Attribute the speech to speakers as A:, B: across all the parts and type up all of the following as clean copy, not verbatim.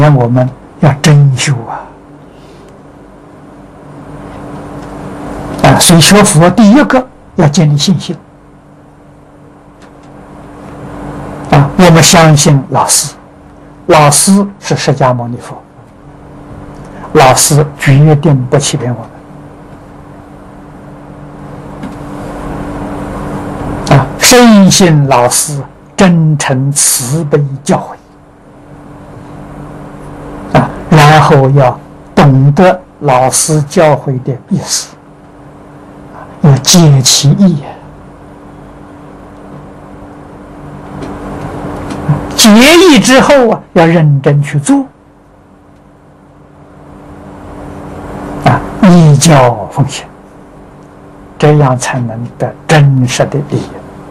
A: 我们要真修所以学佛第一个要建立信心我们相信老师，老师是释迦牟尼佛，老师决定不欺骗我们深信老师真诚慈悲教诲然后要懂得老师教诲的意思，要解其意解义之后要认真去做依教奉行，这样才能得真实的利益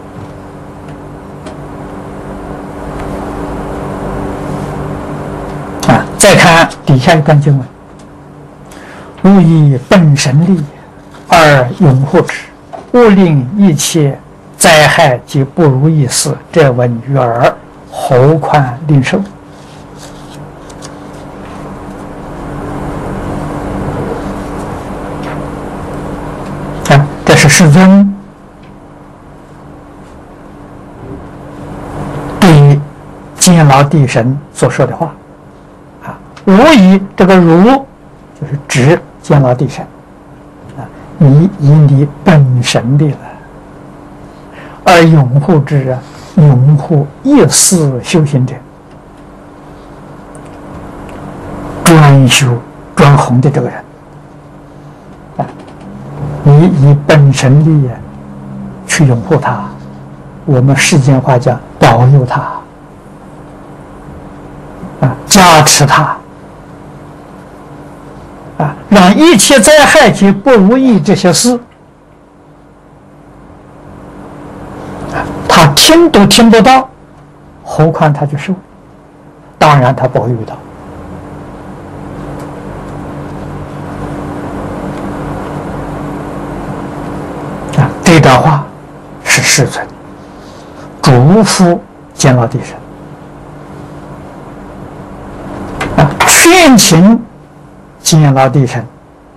A: 再看底下一段经文：勿以本神力而拥护之，勿令一切灾害及不如意事者闻于耳，何况令受？这是世尊对监牢地神所说的话如以这个如就是指监牢地神你以你本神力了而拥护之拥护一丝修行者，专修专弘的这个人你以本神力去拥护他，我们世间话讲保佑他加持他让一切灾害及不如意这些事他听都听不到，何况他去受？当然他不会遇到这段话是世尊嘱咐监牢地神劝请监牢地神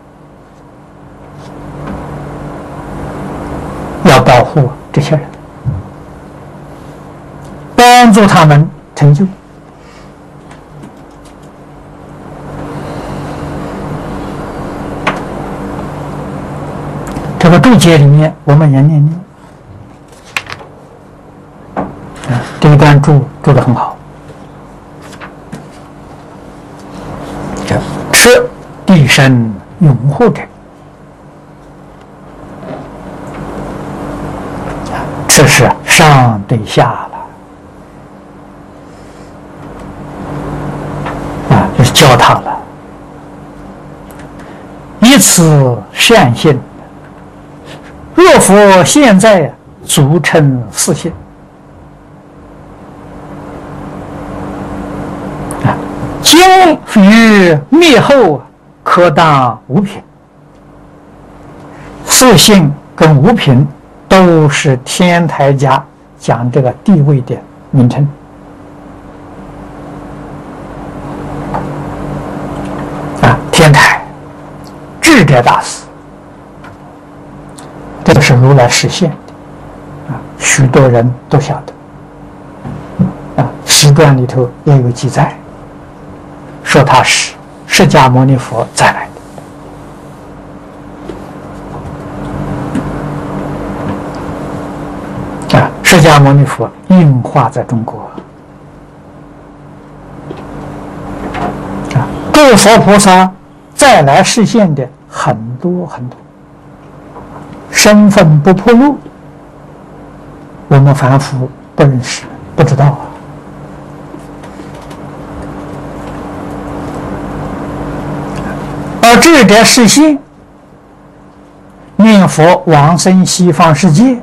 A: 要保护这些人，帮助他们成就这个注解里面我们也念念这一段注得很好。持地神拥护者，这是上对下了就是教他了，以此善信，若佛现在足称四信今于灭后可当五品。四信跟五品都是天台家讲这个地位的名称天台智者大师，这是如来实现的许多人都晓得史传里头也有记载，说他是释迦牟尼佛再来的释迦牟尼佛应化在中国诸佛菩萨再来示现的很多很多，身份不暴露，我们凡夫不认识不知道而智者示现念佛往生西方世界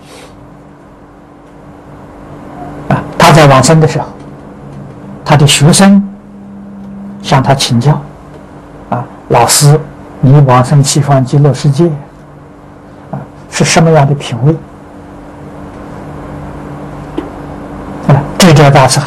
A: 他在往生的时候，他的学生向他请教老师，你往生西方极乐世界是什么样的品位？智者大师